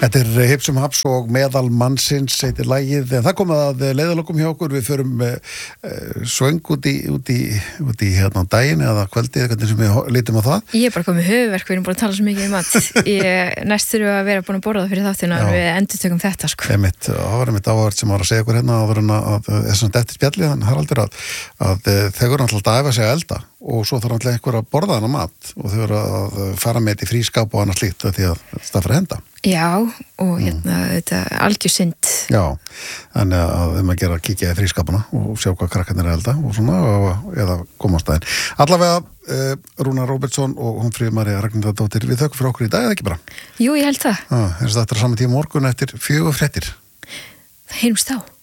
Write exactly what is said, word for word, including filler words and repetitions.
Þetta er Hipsum Haps og Meðal mannsins heitir lagið, en það komið að leiðalokum hjá okkur, við förum uh, svöng út í, út í, út í hérna daginn eða kvöldið, hvernig sem við lítum á það. Ég er bara komið höfuverk, við erum búin að tala svo mikið um mat. Ég, næst þurfum að vera búin að borða fyrir þáttina en við endurtökum þetta sko. Emitt, það var einmitt áhverð sem var að segja okkur hérna áður en að þessum eftir spjallið, hann Haraldur að, að þau eru alltaf að æfa sig að elda og svo þarf alltaf einhver að borða hana mat og þau eru að fara með þetta í frískáp og annað slíkt því að það fyrir að henda. Já, og hérna, mm. þetta algjör synd. Já, þannig að þeim að gera að kíkja í frískapana og sjá hvað krakkarnir er elda og svona, og, eða koma á staðinn. Allavega, uh, Rúnar Róbertsson og Hólmfríður María Ragnhildardóttir, við þökkum fyrir okkur í dag, eða ekki bara? Jú, ég held það. Já, eins og þetta er saman tíma morgun eftir fjögur fréttir. Heyrumst þá.